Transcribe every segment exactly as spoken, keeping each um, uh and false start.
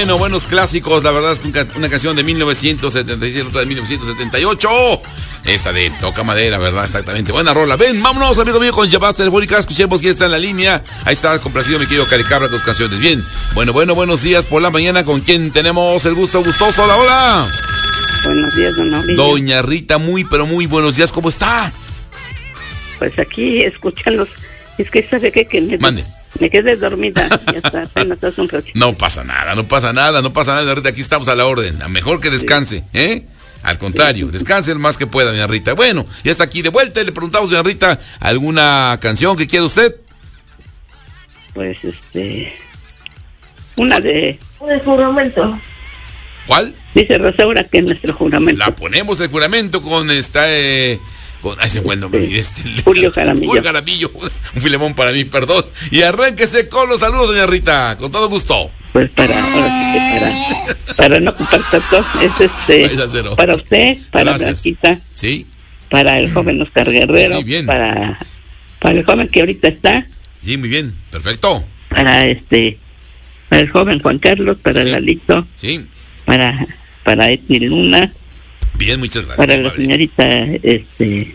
bueno, buenos clásicos. La verdad es que una canción de mil novecientos setenta y siete, otra de mil novecientos setenta y ocho. Esta de Toca Madera, ¿verdad? Exactamente. Buena rola. Ven, vámonos, amigo mío, con llamadas telefónicas. Escuchemos quién está en la línea. Ahí está complacido mi querido Caricabra con sus canciones. Bien. Bueno, bueno, buenos días por la mañana. ¿Con quién tenemos el gusto gustoso? Hola, hola. Buenos días, don Mauricio. Doña Rita, muy, pero muy buenos días. ¿Cómo está? Pues aquí, escuchando. Es que sabe qué? que me, Mande. me quedé dormida. Ya está, apenas hace un ratito. No pasa nada, no pasa nada, no pasa nada, doña Rita. Aquí estamos a la orden. A mejor que descanse, ¿eh? Al contrario, descanse el más que pueda, doña Rita. Bueno, ya está aquí de vuelta y le preguntamos, doña Rita, ¿alguna canción que quiera usted? Pues, este... Una de... Un juramento. ¿Cuál? Dice Rosaura que es nuestro juramento. La ponemos el juramento con esta... Eh, con, ay, se fue el nombre. Este, Julio Jaramillo. Julio Jaramillo. Un filemón para mí, perdón. Y arránquese con los saludos, doña Rita. Con todo gusto. Pues para... Ahora sí que para... Para no ocupar tanto, es este... Para usted, para Blanquita. Sí. Para el joven Oscar Guerrero. Sí, bien. Para... Para el joven que ahorita está. Sí, muy bien. Perfecto. Para este... Para el joven Juan Carlos, para sí. Lalito. Sí. Para... Para Etni Luna. Bien, muchas gracias. Para la señorita este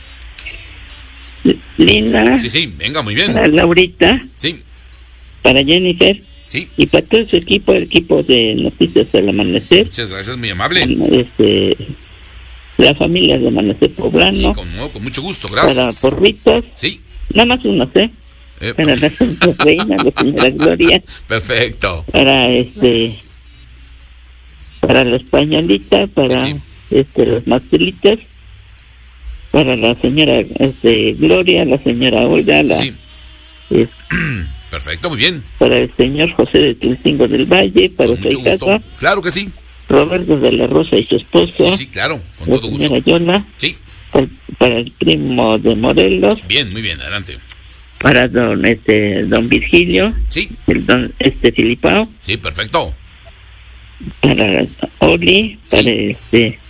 Linda. Sí, sí, venga, muy bien. Para Laurita. Sí. Para Jennifer. Sí. Y para todo su equipo, el equipo de Noticias del Amanecer. Muchas gracias, muy amable. Este, la familia de Amanecer Poblano. Sí, con, no, con mucho gusto, gracias. Para Porritos. Sí. Nada más unos, ¿eh? eh para la señora Reina, la señora Gloria. Perfecto. Para este... Para la españolita, para sí, sí. este los Marcelitas, para la señora este, Gloria, la señora Olga, la, sí. es, perfecto, muy bien. Para el señor José de Tulcingo del Valle, para su hija, claro que sí. Roberto de la Rosa y su esposo, sí, claro, con la todo señora gusto. Yola, sí. para, para el primo de Morelos, bien, muy bien, adelante. Para don este don Virgilio, sí, el don este Filipao, sí, perfecto. Para Oli, para sí. este